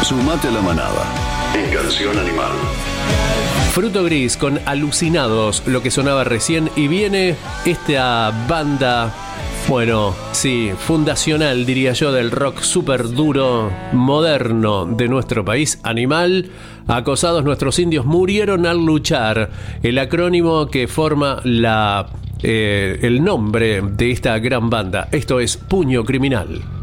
Sumate a la manada. En Canción Animal. Fruto Gris con Alucinados, lo que sonaba recién, y viene esta banda, bueno, sí, fundacional diría yo, del rock súper duro, moderno de nuestro país, Animal. Acosados nuestros indios murieron al luchar, el acrónimo que forma el nombre de esta gran banda. Esto es Puño Criminal.